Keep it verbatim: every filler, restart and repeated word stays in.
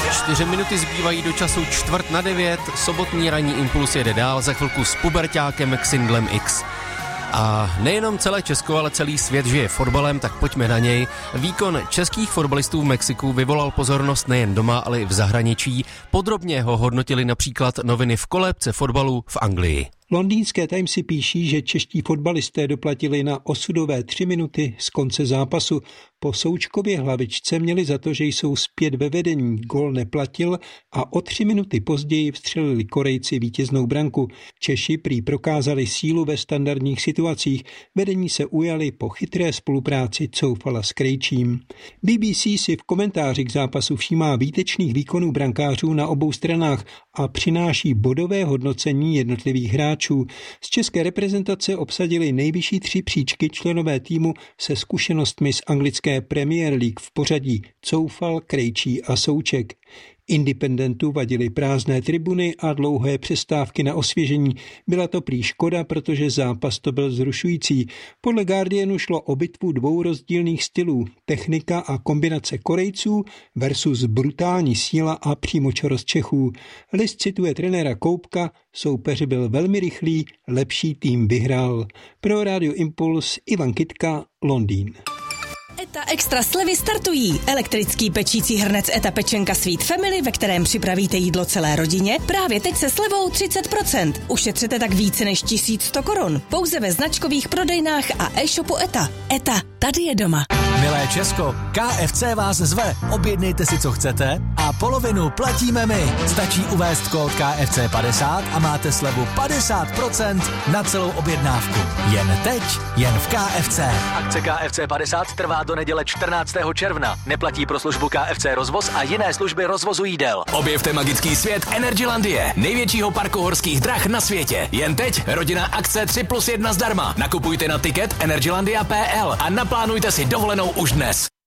Čtyři minuty zbývají do času čtvrt na devět, sobotní ranní impuls jede dál, za chvilku s puberťákem Xindlem X. A nejenom celé Česko, ale celý svět žije fotbalem, tak pojďme na něj. Výkon českých fotbalistů v Mexiku vyvolal pozornost nejen doma, ale i v zahraničí. Podrobně ho hodnotili například noviny v kolébce fotbalu v Anglii. Londýnské Timesy píší, že čeští fotbalisté doplatili na osudové tři minuty z konce zápasu. Po Součkově hlavičce měli za to, že jsou zpět ve vedení, gól neplatil a o tři minuty později vstřelili Korejci vítěznou branku. Češi prý prokázali sílu ve standardních situacích, vedení se ujali po chytré spolupráci Coufala s Krejčím. B B C si v komentáři k zápasu všímá výtečných výkonů brankářů na obou stranách a přináší bodové hodnocení jednotlivých hráčů. Z české reprezentace obsadili nejvyšší tři příčky členové týmu se zkušenostmi z anglické Premier League v pořadí Coufal, Krejčí a Souček. Independentu vadily prázdné tribuny a dlouhé přestávky na osvěžení. Byla to prý škoda, protože zápas to byl zrušující. Podle Guardianu šlo o bitvu dvou rozdílných stylů. Technika a kombinace Korejců versus brutální síla a přímočarost Čechů. List cituje trenéra Koupka, soupeř byl velmi rychlý, lepší tým vyhrál. Pro Radio Impuls Ivan Kytka, Londýn. ETA Extra slevy startují. Elektrický pečící hrnec ETA Pečenka Sweet Family, ve kterém připravíte jídlo celé rodině, právě teď se slevou třicet procent. Ušetřete tak více než tisíc sto korun. Pouze ve značkových prodejnách a e-shopu ETA. ETA, tady je doma. Milé Česko, K F C vás zve. Objednejte si, co chcete a polovinu platíme my. Stačí uvést kód K F C padesát a máte slevu padesát procent na celou objednávku. Jen teď, jen v K F C. Akce K F C padesát trvá do neděle čtrnáctého června. Neplatí pro službu K F C Rozvoz a jiné služby rozvozu jídel. Objevte magický svět Energylandie, největšího parku horských drah na světě. Jen teď rodina akce tři plus jedna zdarma. Nakupujte na tiket energylandia tečka p l a naplánujte si dovolenou už dnes.